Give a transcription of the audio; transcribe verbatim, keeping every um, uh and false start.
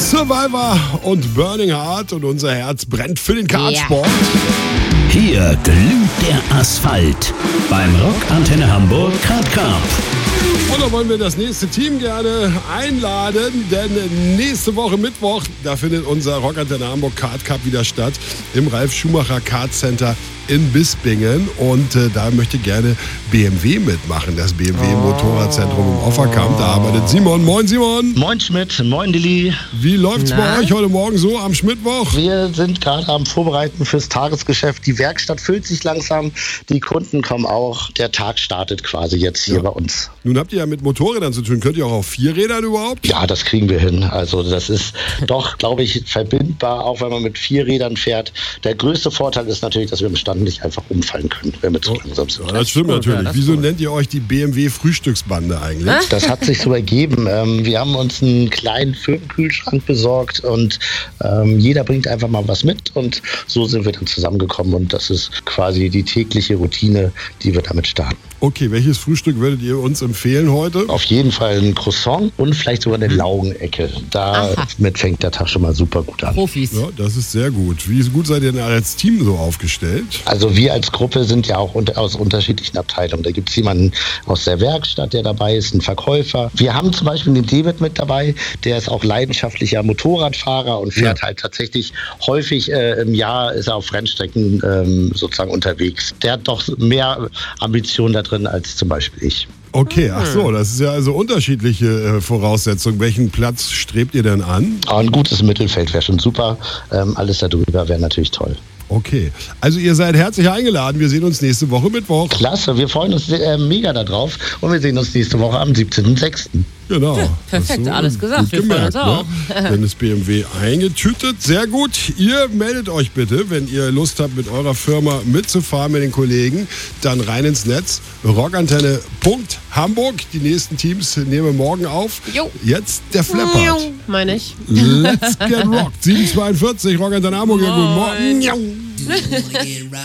Survivor und Burning Heart und unser Herz brennt für den Kartsport. Yeah. Hier glüht der Asphalt beim Rock Antenne Hamburg Kart Cup. Und da wollen wir das nächste Team gerne einladen, denn nächste Woche Mittwoch, da findet unser Rock Antenne Hamburg Kart Cup wieder statt im Ralf Schumacher Kart Center in Bispingen, und äh, da möchte gerne B M W mitmachen, das B M W oh. Motorradzentrum im Offerkamp. Da arbeitet Simon. Moin Simon. Moin Schmidt, moin Lilly. Wie läuft's Na? bei euch heute Morgen so am Schmittwoch? Wir sind gerade am Vorbereiten fürs Tagesgeschäft. Die Werkstatt füllt sich langsam, die Kunden kommen auch. Der Tag startet quasi jetzt hier ja. bei uns. Nun habt ihr ja mit Motorrädern zu tun. Könnt ihr auch auf Vierrädern überhaupt? Ja, das kriegen wir hin. Also das ist doch, glaube ich, verbindbar, auch wenn man mit Vierrädern fährt. Der größte Vorteil ist natürlich, dass wir im Stand nicht einfach umfallen können, wenn wir zu oh, langsam sind. Ja, das stimmt natürlich. Ja, das Wieso nennt ihr euch die B M W-Frühstücksbande eigentlich? Das hat sich so ergeben. Ähm, wir haben uns einen kleinen Firmenkühlschrank besorgt und ähm, jeder bringt einfach mal was mit, und so sind wir dann zusammengekommen, und das ist quasi die tägliche Routine, die wir damit starten. Okay, welches Frühstück würdet ihr uns empfehlen heute? Auf jeden Fall ein Croissant und vielleicht sogar eine Laugenecke. Damit fängt der Tag schon mal super gut an. Profis. Ja, das ist sehr gut. Wie gut seid ihr denn als Team so aufgestellt? Also wir als Gruppe sind ja auch unter, aus unterschiedlichen Abteilungen. Da gibt es jemanden aus der Werkstatt, der dabei ist, einen Verkäufer. Wir haben zum Beispiel den David mit dabei, der ist auch leidenschaftlicher Motorradfahrer und fährt ja. halt tatsächlich häufig äh, im Jahr ist er auf Rennstrecken ähm, sozusagen unterwegs. Der hat doch mehr Ambitionen da drin als zum Beispiel ich. Okay, ach so, das ist ja also unterschiedliche äh, Voraussetzungen. Welchen Platz strebt ihr denn an? Ein gutes Mittelfeld wäre schon super. Ähm, alles darüber wäre natürlich toll. Okay, also ihr seid herzlich eingeladen. Wir sehen uns nächste Woche Mittwoch. Klasse, wir freuen uns äh, mega darauf, und wir sehen uns nächste Woche am siebzehnten sechsten Genau. Ja, perfekt, so alles gesagt. Wir gemerkt, freuen uns auch. Ne? Dann ist B M W eingetütet. Sehr gut. Ihr meldet euch bitte, wenn ihr Lust habt, mit eurer Firma mitzufahren, mit den Kollegen. Dann rein ins Netz. rockantenne Punkt Hamburg. Die nächsten Teams nehmen wir morgen auf. Jo. Jetzt der Flappert. Meine ich. Let's get rocked. sieben zweiundvierzig Rockantenne Hamburg. Guten Morgen.